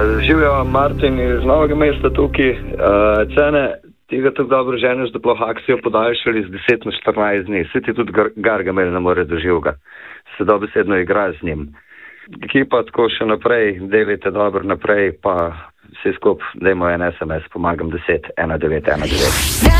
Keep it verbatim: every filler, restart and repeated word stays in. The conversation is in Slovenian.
Živijo Martin iz Novega mesta tukaj. Uh, cene tega tako dobro ženeš, da sploh akcijo podaljšali z deset na štirinajst dni. Vsi ti tudi gar Gargamel ne more doživega. Se dobesedno igra z njim. Ekipa tako še naprej, delite dobro naprej, pa vsi skup, dajmo en es em es, pomagam deset ena devet ena devet.